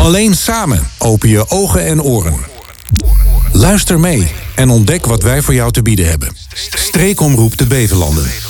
Alleen samen open je ogen en oren. Luister mee en ontdek wat wij voor jou te bieden hebben. Streekomroep de Beverlanden.